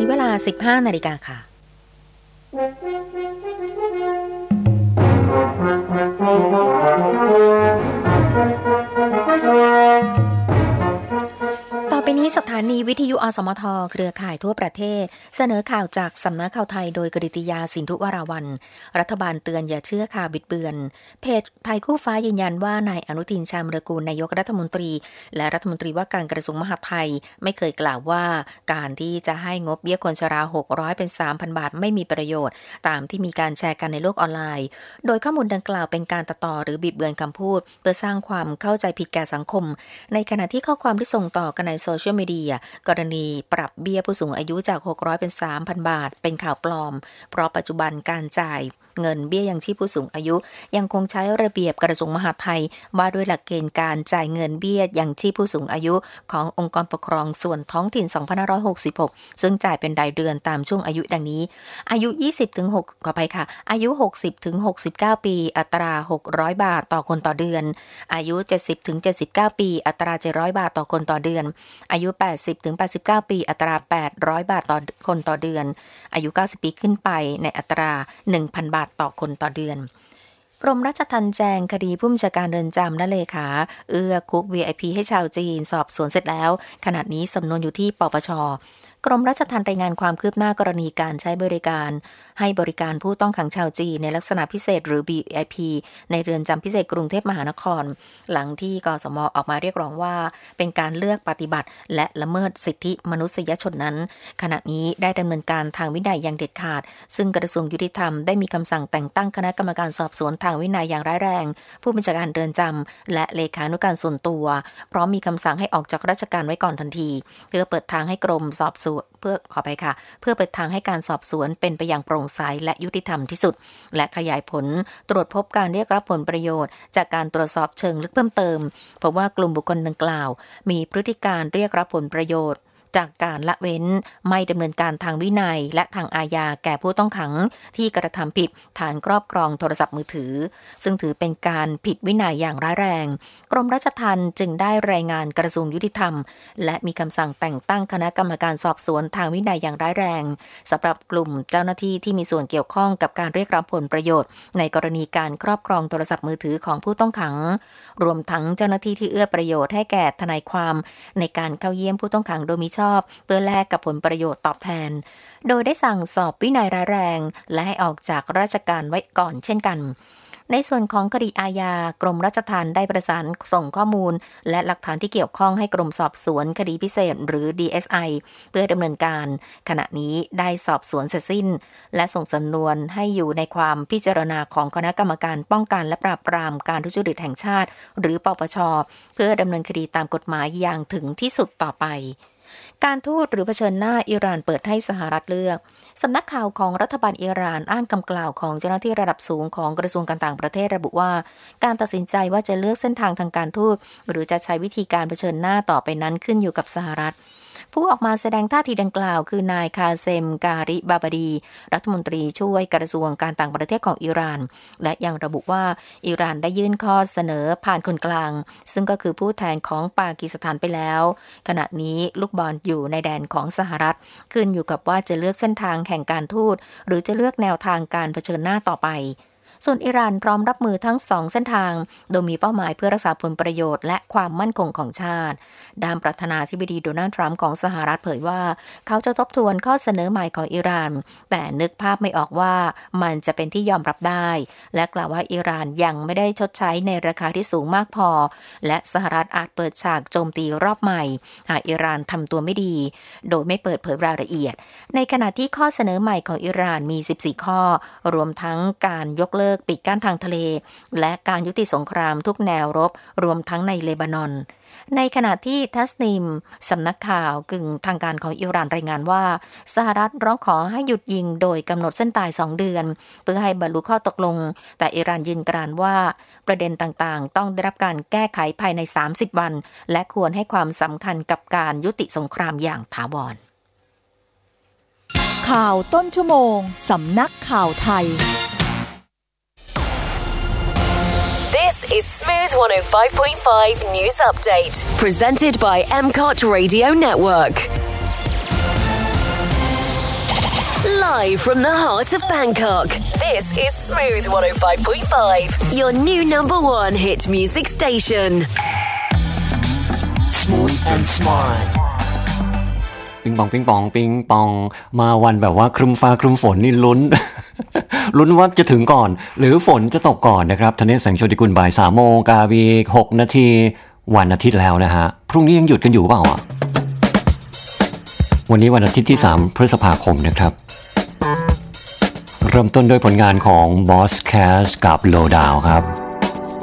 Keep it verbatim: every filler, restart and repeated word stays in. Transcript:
เวลา สิบห้านาฬิกา นค่ะต่อไปนี้สถานีวิทยุอสมทเครือข่ายทั่วประเทศเสนอข่าวจากสำนักข่าวไทยโดยกฤติยาสินธุวราวัลย์รัฐบาลเตือนอย่าเชื่อข่าวบิดเบือนเพจไทยคู่ฟ้ายืนยันว่านายอนุทินชาญวิรากูลนายกรัฐมนตรีและรัฐมนตรีว่าการกระทรวงมหาดไทยไม่เคยกล่าวว่าการที่จะให้งบเบี้ยคนชราหกร้อยเป็น สามพัน บาทไม่มีประโยชน์ตามที่มีการแชร์กันในโลกออนไลน์โดยข้อมูลดังกล่าวเป็นการตัดต่อหรือบิดเบือนคำพูดเพื่อสร้างความเข้าใจผิดแก่สังคมในขณะที่ข้อความที่ส่งต่อกันในโซเชียลมีเดียกรณีปรับเบี้ยผู้สูงอายุจากหกร้อยเป็น สามพัน บาทเป็นข่าวปลอมเพราะปัจจุบันการจ่ายเงินเบี้ยยังชีพผู้สูงอายุยังคงใช้ระเบียบกระทรวงมหาดไทยว่าด้วยหลักเกณฑ์การจ่ายเงินเบี้ยยังชีพผู้สูงอายุขององค์กรปกครองส่วนท้องถิ่นสองพันห้าร้อยหกสิบหกซึ่งจ่ายเป็นรายเดือนตามช่วงอายุดังนี้อายุยี่สิบถึงหกขอไปค่ะอายุหกสิบถึงหกสิบเก้าปีอัตราหกร้อยบาทต่อคนต่อเดือนอายุเจ็ดสิบถึงเจ็ดสิบเก้าปีอัตราเจ็ดร้อยบาทต่อคนต่อเดือนอายุแปดสิบถึงแปดสิบเก้าปีอัตราแปดร้อยบาทต่อคนต่อเดือนอายุเก้าสิบปีขึ้นไปในอัตรา หนึ่งพัน บาทต่อคนต่อเดือนกรมราชทัณฑ์แจงคดีผู้บัญชาการเรือนจำและเลขาเอื้อคุก วี ไอ พี ให้ชาวจีนสอบสวนเสร็จแล้วขณะนี้สำนวนอยู่ที่ปปช.กรมราชทัณฑ์รายงานความคืบหน้ากรณีการใช้บริการให้บริการผู้ต้องขังชาวจีนในลักษณะพิเศษหรือ วี ไอ พี ในเรือนจำพิเศษกรุงเทพมหานครหลังที่กสม.ออกมาเรียกร้องว่าเป็นการเลือกปฏิบัติและละเมิดสิทธิมนุษยชนนั้นขณะนี้ได้ดำเนินการทางวินัยอย่างเด็ดขาดซึ่งกระทรวงยุติธรรมได้มีคำสั่งแต่งตั้งคณะกรรมการสอบสวนทางวินัยอย่างร้ายแรงผู้บัญชาการเรือนจำและเลขานุการส่วนตัวพร้อมมีคำสั่งให้ออกจากราชการไว้ก่อนทันทีเพื่อเปิดทางให้กรมสอบสวนเพื่อขอไปค่ะเพื่อเปิดทางให้การสอบสวนเป็นไปอย่างโปร่งใสและยุติธรรมที่สุดและขยายผลตรวจพบการเรียกรับผลประโยชน์จากการตรวจสอบเชิงลึกเพิ่มเติมเพราะว่ากลุ่มบุคคลดังกล่าวมีพฤติการเรียกรับผลประโยชน์จากการละเว้นไม่ดำเนินการทางวินัยและทางอาญาแก่ผู้ต้องขังที่กระทำผิดฐานครอบครองโทรศัพท์มือถือซึ่งถือเป็นการผิดวินัยอย่างร้ายแรงกรมราชทัณฑ์จึงได้รายงานกระทรวงยุติธรรมและมีคำสั่งแต่งตั้งคณะกรรมการสอบสวนทางวินัยอย่างร้ายแรงสำหรับกลุ่มเจ้าหน้าที่ที่มีส่วนเกี่ยวข้องกับการเรียกรับผลประโยชน์ในกรณีการครอบครองโทรศัพท์มือถือของผู้ต้องขังรวมทั้งเจ้าหน้าที่ที่เอื้อประโยชน์ให้แก่ทนายความในการเข้าเยี่ยมผู้ต้องขังโดยมิชอบเพื่อแลกกับผลประโยชน์ตอบแทนโดยได้สั่งสอบวินัยร้ายแรงและให้ออกจากราชการไว้ก่อนเช่นกันในส่วนของคดีอาญากรมราชทัณฑ์ได้ประสานส่งข้อมูลและหลักฐานที่เกี่ยวข้องให้กรมสอบสวนคดีพิเศษหรือ ดี เอส ไอ เพื่อดำเนินการขณะนี้ได้สอบสวนเสร็จสิ้นและส่งสำนวนให้อยู่ในความพิจารณาของคณะกรรมการป้องกันและปราบปรามการทุจริตแห่งชาติหรือปปช.เพื่อดำเนินคดีตามกฎหมายอย่างถึงที่สุดต่อไปการทูตหรือเผชิญหน้าอิหร่านเปิดให้สหรัฐเลือกสำนักข่าวของรัฐบาลอิหร่านอ้างคำกล่าวของเจ้าหน้าที่ระดับสูงของกระทรวงการต่างประเทศระบุว่าการตัดสินใจว่าจะเลือกเส้นทางทางการทูตหรือจะใช้วิธีการเผชิญหน้าต่อไปนั้นขึ้นอยู่กับสหรัฐผู้ออกมาแสดงท่าทีดังกล่าวคือนายคาเซมการิบาบาดีรัฐมนตรีช่วยกระทรวงการต่างประเทศของอิหร่านและยังระบุว่าอิหร่านได้ยื่นข้อเสนอผ่านคนกลางซึ่งก็คือผู้แทนของปากีสถานไปแล้วขณะนี้ลูกบอลอยู่ในแดนของสหรัฐขึ้นอยู่กับว่าจะเลือกเส้นทางแห่งการทูตหรือจะเลือกแนวทางการเผชิญหน้าต่อไปส่วนอิหร่านพร้อมรับมือทั้งสองเส้นทางโดยมีเป้าหมายเพื่อรักษาผลประโยชน์และความมั่นคงของชาติด้านประธานาธิบดีโดนัลด์ทรัมป์ของสหรัฐเผยว่าเขาจะทบทวนข้อเสนอใหม่ของอิหร่านแต่นึกภาพไม่ออกว่ามันจะเป็นที่ยอมรับได้และกล่าวว่าอิหร่านยังไม่ได้ชดใช้ในราคาที่สูงมากพอและสหรัฐอาจเปิดฉากโจมตีรอบใหม่หากอิหร่านทำตัวไม่ดีโดยไม่เปิดเผยรายละเอียดในขณะที่ข้อเสนอใหม่ของอิหร่านมีสิบสี่ข้อรวมทั้งการยกเลิกปิดกั้นทางทะเลและการยุติสงครามทุกแนวรบรวมทั้งในเลบานอนในขณะที่ทัสนิมสำนักข่าวกึ่งทางการของอิหร่านรายงานว่าสหรัฐร้องขอให้หยุดยิงโดยกำหนดเส้นตายสองเดือนเพื่อให้บรรลุข้อตกลงแต่อิหร่านยืนกรานว่าประเด็นต่างๆต้องได้รับการแก้ไขภายในสามสิบวันและควรให้ความสำคัญกับการยุติสงครามอย่างถาวรข่าวต้นชั่วโมงสำนักข่าวไทย This is Smooth one oh five point five News Update, presented by M C O T Radio Network. Live from the heart of Bangkok, this is Smooth one oh five point five, your new number one hit music station. Smooth and Smart ปิงปองปิงปองปิงปองมาวันแบบว่าครึ้มฟ้าครึ้มฝนนี่ลุ้น ลุ้นว่าจะถึงก่อนหรือฝนจะตกก่อนนะครับทเนศแสงโชติกุลบ่ายสามโมงกาบีหกนาทีวันอาทิตย์แล้วนะฮะพรุ่งนี้ยังหยุดกันอยู่เปล่าอ่ะวันนี้วันอาทิตย์ที่สามพฤษภาคมนะครับเริ่มต้นด้วยผลงานของ Boss Cash กับ Low Down ครับ